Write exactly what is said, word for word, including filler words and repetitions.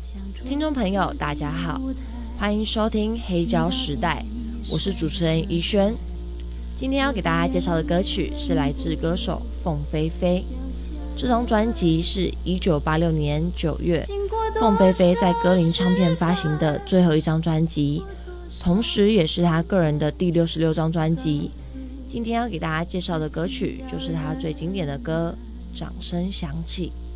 听众朋友大家好，欢迎收听黑胶时代，我是主持人怡萱。今天要给大家介绍的歌曲是来自歌手凤飞飞，这张专辑是一九八六年九月凤飞飞在歌林唱片发行的最后一张专辑，同时也是他个人的第六十六张专辑。今天要给大家介绍的歌曲就是他最经典的歌《掌声响起》。